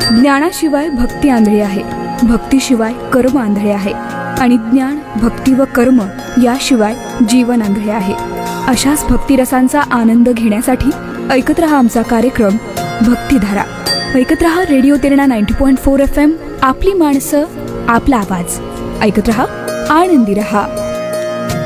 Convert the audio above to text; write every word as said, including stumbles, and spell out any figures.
ज्ञानाशिवाय भक्ती आंधळी आहे, भक्तीशिवाय कर्म आंधळे आहे आणि ज्ञान, भक्ती व कर्म याशिवाय जीवन आंधळे आहे. अशाच भक्तिरसांचा आनंद घेण्यासाठी ऐकत रहा आमचा कार्यक्रम भक्तिधारा. ऐकत रहा radio Terna ninety point four F M. आपली माणसं, आपला आवाज. ऐकत रहा, आनंदी रहा.